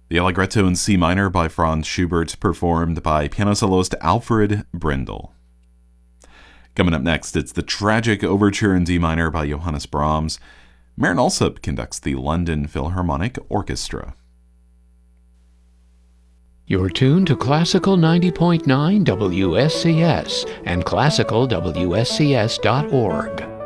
The Allegretto in C minor by Franz Schubert, performed by piano soloist Alfred Brendel. Coming up next, it's the Tragic Overture in D minor by Johannes Brahms. Marin Alsop conducts the London Philharmonic Orchestra. You're tuned to Classical 90.9 WSCS and classicalwscs.org.